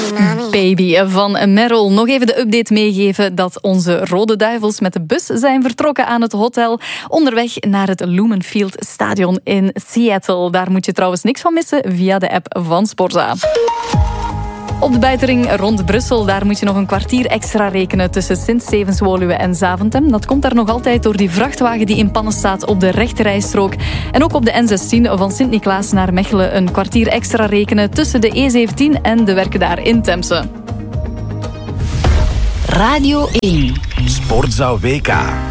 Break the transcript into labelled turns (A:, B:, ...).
A: Baby van Merrill. Nog even de update meegeven dat onze Rode Duivels met de bus zijn vertrokken aan het hotel. Onderweg naar het Lumenfield Stadion in Seattle. Daar moet je trouwens niks van missen via de app van Sporza. Op de buitenring rond Brussel, daar moet je nog een kwartier extra rekenen tussen Sint-Stevens-Woluwe en Zaventem. Dat komt daar nog altijd door die vrachtwagen die in pannen staat op de rechterrijstrook. En ook op de N16 van Sint-Niklaas naar Mechelen een kwartier extra rekenen tussen de E17 en de werken daar in Temse.
B: Radio 1.
C: Sportza WK.